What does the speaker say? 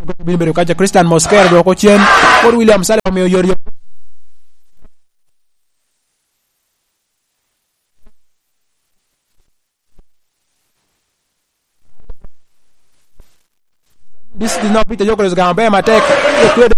Bilbero kaja Christian Mosquera do ko chien por William Sale mo yor this did not beat the Jokers Gambé Matek